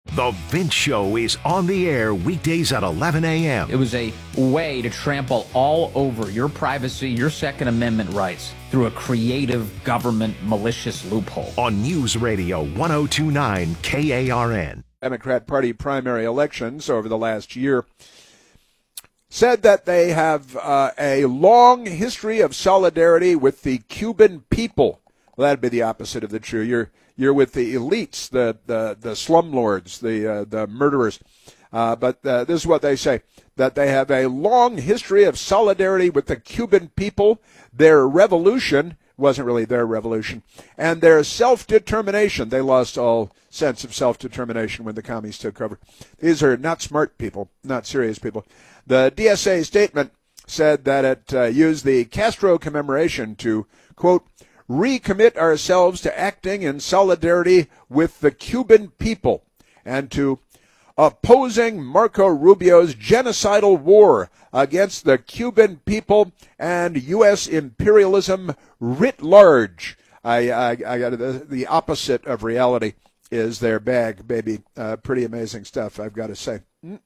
The Vince Show is on the air weekdays at 11 a.m. It was a way to trample all over your privacy, your Second Amendment rights through a creative government malicious loophole. On News Radio 1029 KARN. Democrat Party primary elections over the last year said that they have a long history of solidarity with the Cuban people. Well, that'd be the opposite of the true. You're with the elites, the slumlords, the murderers. But this is what they say, that they have a long history of solidarity with the Cuban people, their revolution wasn't really their revolution, and their self-determination. They lost all sense of self-determination when the commies took over. These are not smart people, not serious people. The DSA statement said that it used the Castro commemoration to, quote, recommit ourselves to acting in solidarity with the Cuban people and to opposing Marco Rubio's genocidal war against the Cuban people and U.S. imperialism writ large. I got the opposite of reality is their bag, baby. Pretty amazing stuff, I've got to say.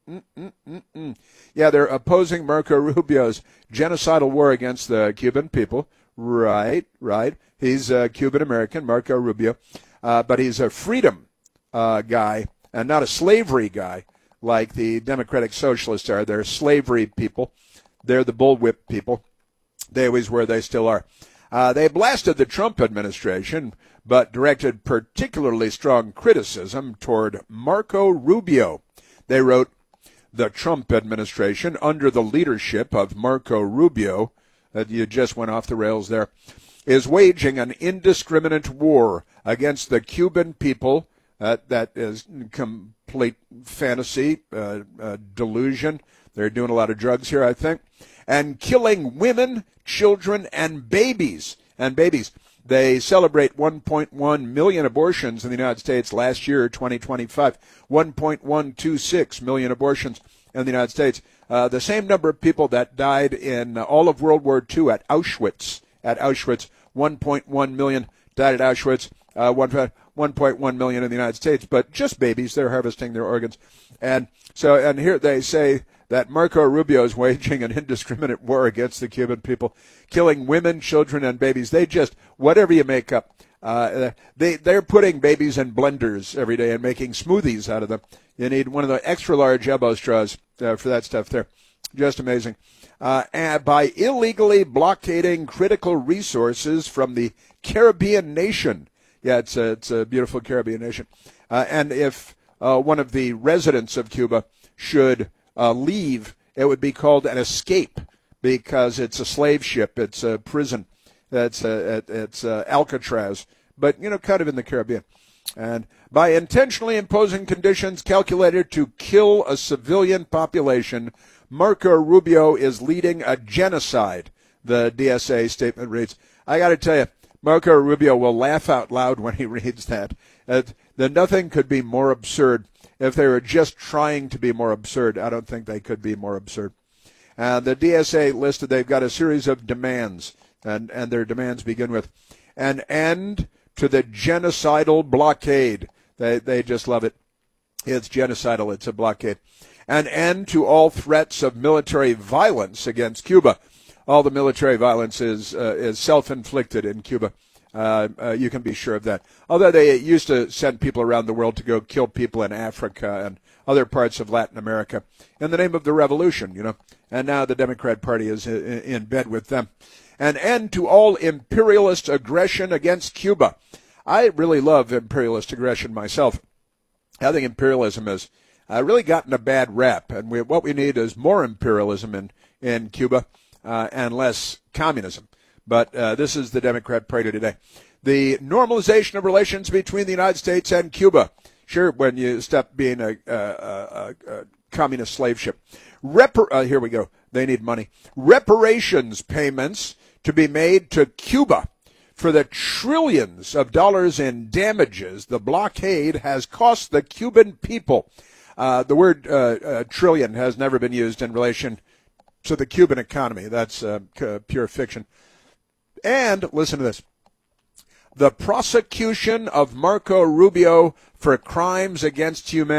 Yeah, they're opposing Marco Rubio's genocidal war against the Cuban people. Right. He's Cuban-American, Marco Rubio, but he's a freedom guy and not a slavery guy like the Democratic Socialists are. They're slavery people. They're the bullwhip people. They always were. They still are. They blasted the Trump administration, but directed particularly strong criticism toward Marco Rubio. They wrote, the Trump administration, under the leadership of Marco Rubio, that you just went off the rails there, is waging an indiscriminate war against the Cuban people. That is complete fantasy, delusion. They're doing a lot of drugs here, I think. And killing women, children, and babies. They celebrate 1.1 million abortions in the United States last year, 2025. 1.126 million abortions in the United States. The same number of people that died in all of World War II at Auschwitz. 1.1 million died at Auschwitz. 1.1 million in the United States, but just babies. They're harvesting their organs. And here they say that Marco Rubio is waging an indiscriminate war against the Cuban people, killing women, children, and babies. They just, whatever you make up, they're putting babies in blenders every day and making smoothies out of them. You need one of the extra large elbow straws for that stuff there. Just amazing. And by illegally blockading critical resources from the Caribbean nation. Yeah, it's a beautiful Caribbean nation. And if one of the residents of Cuba should leave, it would be called an escape because it's a slave ship. It's a prison. It's Alcatraz, but, kind of in the Caribbean. And by intentionally imposing conditions calculated to kill a civilian population, Marco Rubio is leading a genocide, the DSA statement reads. I got to tell you, Marco Rubio will laugh out loud when he reads that. Nothing could be more absurd. If they were just trying to be more absurd, I don't think they could be more absurd. The DSA listed they've got a series of demands, and their demands begin with an end to the genocidal blockade. They just love it. It's genocidal. It's a blockade. An end to all threats of military violence against Cuba. All the military violence is self-inflicted in Cuba. You can be sure of that. Although they used to send people around the world to go kill people in Africa and other parts of Latin America in the name of the revolution, And now the Democrat Party is in bed with them. An end to all imperialist aggression against Cuba. I really love imperialist aggression myself. I think imperialism has really gotten a bad rap, and what we need is more imperialism in Cuba and less communism. But this is the Democrat Party today. The normalization of relations between the United States and Cuba. Sure, when you stop being a communist slave ship. Here we go. They need money. Reparations payments to be made to Cuba for the trillions of dollars in damages the blockade has cost the Cuban people. The word trillion has never been used in relation to the Cuban economy. That's pure fiction. And listen to this. The prosecution of Marco Rubio for crimes against humanity.